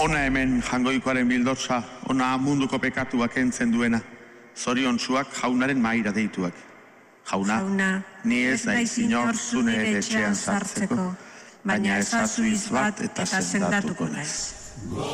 Ona hemen jangoikoaren bildotsa, ona munduko pekatuak entzen duena, zoriontsuak jaunaren maira deituak. Jauna, ni ez naiz inor zune etxean sartzeko, baina ezazu izbat eta sendatuko naiz.